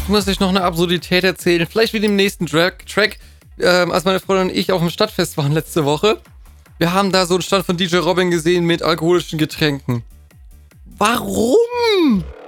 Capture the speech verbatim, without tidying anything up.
ich muss euch noch eine Absurdität erzählen. Vielleicht wie dem nächsten Track. Track ähm, als meine Freundin und ich auf dem Stadtfest waren letzte Woche. Wir haben da so einen Stand von D J Robin gesehen mit alkoholischen Getränken. Warum?